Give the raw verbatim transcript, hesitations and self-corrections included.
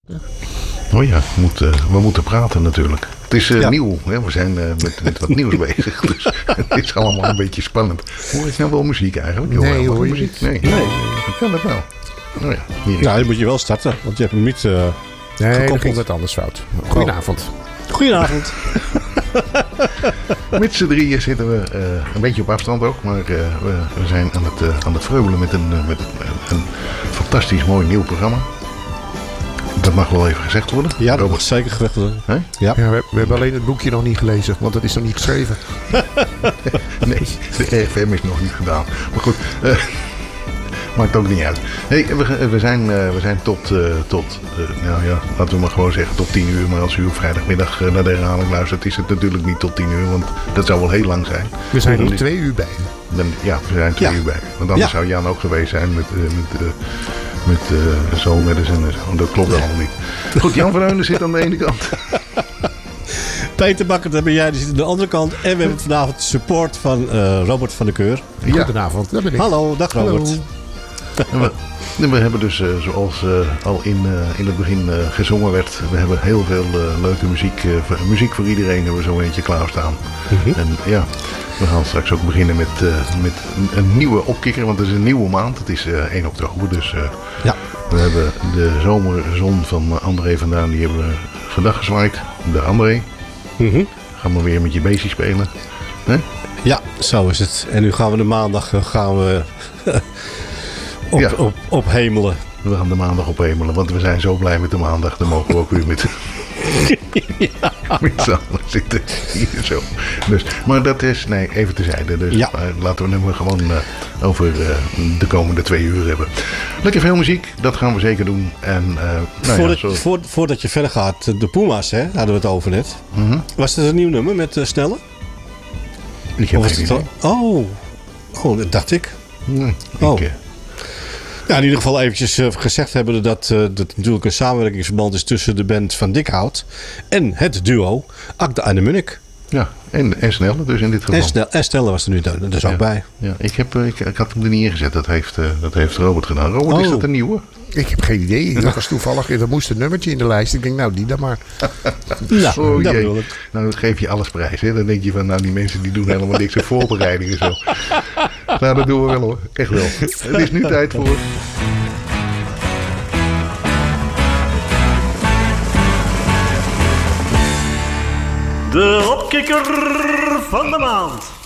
Oh ja, we moeten, we moeten praten natuurlijk. Het is uh, ja. nieuw. Hè? We zijn uh, met, met wat nieuws bezig. Dus het is allemaal een beetje spannend. Hoor ik nou wel muziek eigenlijk? Nee, hoor je muziek? niet. Nee. Nee. Ik kan het wel. Oh ja, hier is Nou, dan moet je wel starten, want je hebt hem niet uh, Nee, dan gekoppeld. ging het anders fout. Goedenavond. Goedenavond. Met z'n drieën zitten we uh, een beetje op afstand ook. Maar uh, we, we zijn aan het, uh, aan het vreubelen met, een, uh, met een, een fantastisch mooi nieuw programma. Dat mag wel even gezegd worden. Ja, dat Robert. mag zeker gezegd worden. Hè? Ja. Ja, we, we hebben alleen het boekje nog niet gelezen, want het is nog niet geschreven. Nee, de R F M is nog niet gedaan. Maar goed, uh, maakt ook niet uit. Hey, we, we, zijn, uh, we zijn tot, uh, tot uh, nou ja, laten we maar gewoon zeggen tot tien uur. Maar als u op vrijdagmiddag uh, naar de herhaling luistert, is het natuurlijk niet tot tien uur. Want dat zou wel heel lang zijn. We zijn Dan er is- twee uur bij. Dan, ja, we zijn twee Ja. uur bij. Want anders Ja. zou Jan ook geweest zijn met, uh, met, uh, met uh, Soul Medicine en zo. Dat klopt allemaal niet. Goed, Jan van Heunen zit aan de ene kant. Peter Bakker, dat ben jij, die zit aan de andere kant. En we hebben vanavond de support van uh, Robert van der Keur. Ja. Goedenavond, dat ben ik. Hallo, dag Robert. Hallo. En we, en we hebben dus, uh, zoals uh, al in, uh, in het begin uh, gezongen werd, we hebben heel veel uh, leuke muziek. Uh, voor, muziek voor iedereen hebben we zo eentje klaarstaan. Mm-hmm. En ja, we gaan straks ook beginnen met, uh, met een, een nieuwe opkikker, want het is een nieuwe maand. Het is uh, één oktober, dus uh, Ja. we hebben de zomerzon van André vandaan, die hebben we vandaag gezwaaid. De André, Mm-hmm. gaan we weer met je beestje spelen. Hè? Ja, zo is het. En nu gaan we de maandag uh, gaan we op, Ja. op, op hemelen. We gaan de maandag ophemelen, want we zijn zo blij met de maandag. Dan mogen we ook weer met, Ja. met z'n allen zitten. Hier zo. Dus, maar dat is, nee, even terzijde. Dus Ja. uh, laten we het nu gewoon uh, over uh, de komende twee uur hebben. Lekker veel muziek, dat gaan we zeker doen. En, uh, nou voordat, ja, zo, voor, voordat je verder gaat, de Puma's, hè, hadden we het over net. Mhm. Was het een nieuw nummer met uh, Snelle? ik heb Of was geen het idee. al- Oh. oh, dat dacht ik. Nee, Oh. ik, uh, Ja, in ieder geval eventjes uh, gezegd hebben dat uh, dat natuurlijk een samenwerkingsverband is tussen de band van Dikhout en het duo Akda en de Munnik. ja, en, en sneller dus in dit geval. En, Snel, en Stella was er nu er dus ook Ja. bij. Ja, ik, heb, uh, ik, ik had hem er niet ingezet. Dat heeft, uh, dat heeft Robert gedaan. Robert, is Oh. dat een nieuwe? Ik heb geen idee. Dat was toevallig. Er moest een nummertje in de lijst. Ik denk, nou, die dan maar. Ja, Oh dat jee. bedoel ik. Nou, dan geef je alles prijs. Hè? Dan denk je van, nou, die mensen die doen helemaal niks aan voorbereidingen zo. Nou, dat doen we wel hoor. Echt wel. Het is nu tijd voor... De opkikker van de maand.